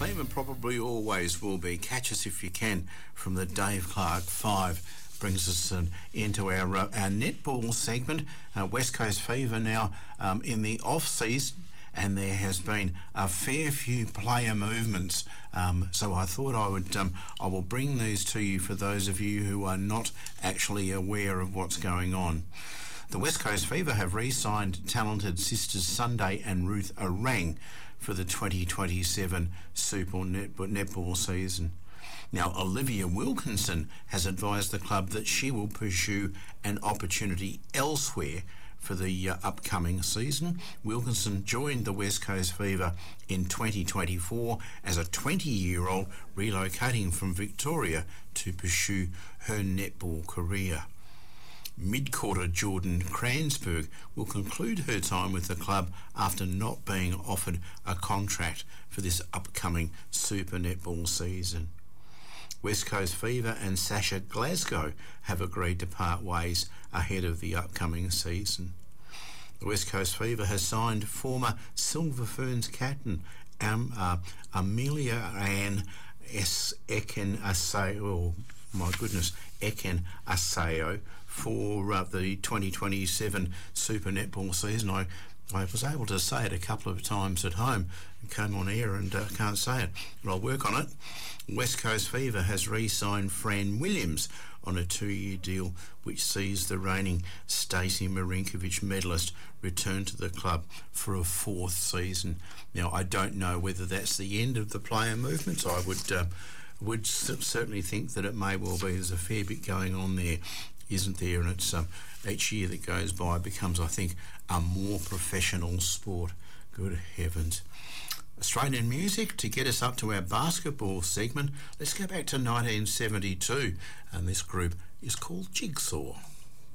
theme, and probably always will be. Catch us if you can from the Dave Clark 5. Brings us into our netball segment. West Coast Fever now in the off-season, and there has been a fair few player movements. So I thought I will bring these to you for those of you who are not actually aware of what's going on. The West Coast Fever have re-signed talented sisters Sunday and Ruth Arang for the 2027 Super Netball season. Now, Olivia Wilkinson has advised the club that she will pursue an opportunity elsewhere for the upcoming season. Wilkinson joined the West Coast Fever in 2024 as a 20-year-old relocating from Victoria to pursue her netball career. Mid-quarter Jordan Kransberg will conclude her time with the club after not being offered a contract for this upcoming Super Netball season. West Coast Fever and Sasha Glasgow have agreed to part ways ahead of the upcoming season. The West Coast Fever has signed former Silver Ferns captain Amelia Ann Eken Aseo for the 2027 Super Netball season. I was able to say it a couple of times at home and came on air and can't say it, but I'll work on it. West Coast Fever has re-signed Fran Williams on a 2-year deal which sees the reigning Stacey Marinkovic medalist return to the club for a 4th season. Now, I don't know whether that's the end of the player movements. I would certainly think that it may well be. There's a fair bit going on there, isn't there? And it's each year that goes by becomes, I think, a more professional sport. Good heavens. Australian music to get us up to our basketball segment. Let's go back to 1972, and this group is called Jigsaw.